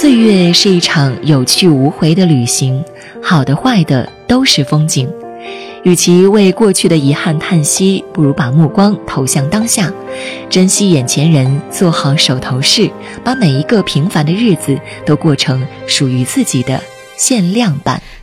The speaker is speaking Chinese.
岁月是一场有去无回的旅行，好的坏的都是风景。与其为过去的遗憾叹息，不如把目光投向当下，珍惜眼前人，做好手头事，把每一个平凡的日子都过成属于自己的限量版。